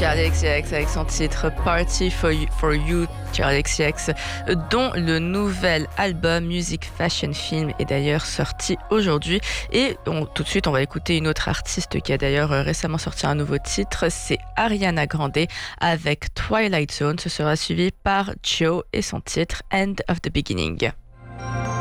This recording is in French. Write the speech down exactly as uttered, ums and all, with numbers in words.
Charli X C X avec son titre Party for You, for you Charli X C X, dont le nouvel album Music Fashion Film est d'ailleurs sorti aujourd'hui. Et on, tout de suite, on va écouter une autre artiste qui a d'ailleurs récemment sorti un nouveau titre, c'est Ariana Grande avec Twilight Zone. Ce sera suivi par Joe et son titre End of the Beginning.